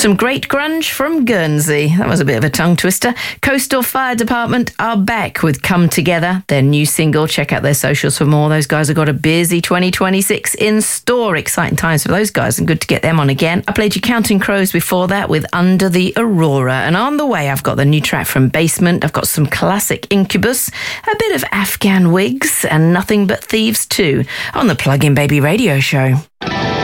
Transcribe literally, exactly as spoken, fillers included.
Some great grunge from Guernsey. That was a bit of a tongue twister. Coastal Fire Department are back with Come Together, their new single. Check out their socials for more. Those guys have got a busy twenty twenty-six in store. Exciting times for those guys and good to get them on again. I played you Counting Crows before that with Under the Aurora. And on the way, I've got the new track from Basement. I've got some classic Incubus, a bit of Afghan Wigs, and Nothing But Thieves too on the Plug-in Baby Radio Show.